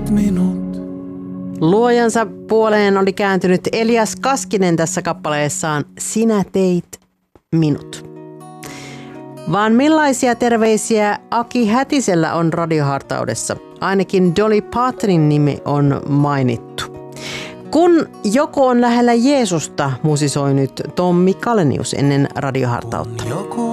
minut. Luojansa puoleen oli kääntynyt Elias Kaskinen tässä kappaleessaan Sinä teit minut. Vaan millaisia terveisiä Aki Hätisellä on radiohartaudessa? Ainakin Dolly Partonin nimi on mainittu. Kun joku on lähellä Jeesusta, musisoi nyt Tommi Kalenius ennen radiohartautta.